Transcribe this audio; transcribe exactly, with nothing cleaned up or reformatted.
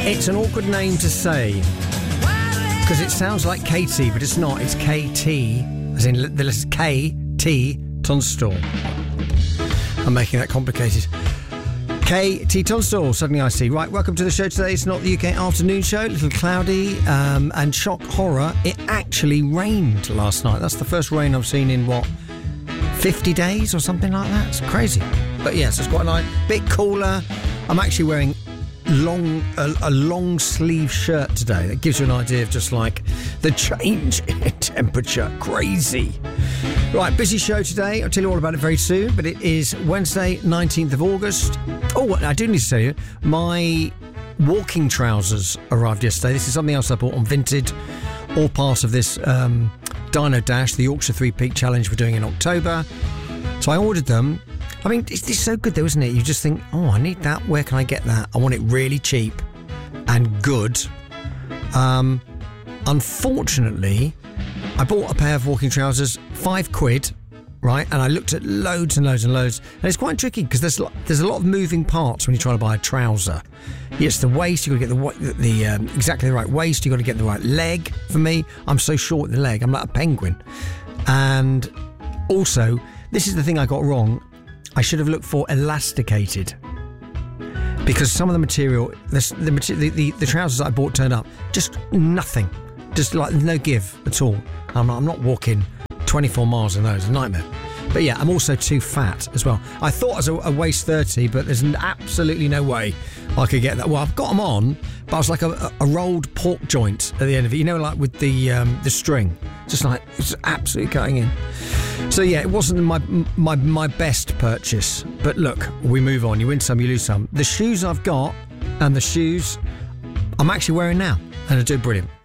It's an awkward name to say because it sounds like Katie, but it's not. It's K T, as in the letters K T Tunstall. I'm making that complicated. K T Tunstall, suddenly I see. Right, welcome to the show today. It's not the U K afternoon show. A little cloudy um, and shock horror. It actually rained last night. That's the first rain I've seen in, what, fifty days or something like that? It's crazy. But yes, it's quite nice. Bit cooler. I'm actually wearing long a, a long sleeve shirt today. That gives you an idea of just like the change in temperature. Crazy. Right, busy show today. I'll tell you all about it very soon, but it is Wednesday, nineteenth of August. Oh, I do need to tell you, my walking trousers arrived yesterday. This is something else I bought on Vinted, all part of this um, Dino Dash, the Yorkshire Three Peak Challenge we're doing in October. So I ordered them. I mean, it's, it's so good though, isn't it? You just think, oh, I need that. Where can I get that? I want it really cheap and good. Um, unfortunately, I bought a pair of walking trousers, five quid, right? And I looked at loads and loads and loads. And it's quite tricky because there's there's a lot of moving parts when you try to buy a trouser. It's the waist, you've got to get the, the um, exactly the right waist, you've got to get the right leg. For me, I'm so short in the leg, I'm like a penguin. And also, this is the thing I got wrong. I should have looked for elasticated, because some of the material, the, the, the, the, the trousers that I bought turned up, just nothing. Just like no give at all. I'm not, I'm not walking twenty-four miles in those. It's a nightmare. But yeah, I'm also too fat as well. I thought I was a, a waist thirty, but there's absolutely no way I could get that. Well, I've got them on, but I was like a, a rolled pork joint at the end of it. You know, like with the um, the string. Just like, it's absolutely cutting in. So yeah, it wasn't my my my best purchase. But look, we move on. You win some, you lose some. The shoes I've got and the shoes I'm actually wearing now, and I do brilliant.